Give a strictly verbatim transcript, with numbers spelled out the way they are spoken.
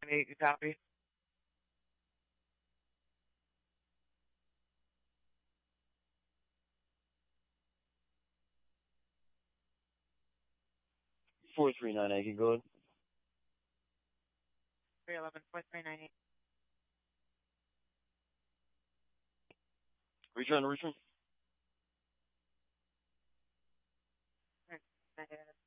Any copy? four three nine eight, can go ahead. three eleven, four three nine eight. Are you trying to reach me? Negative.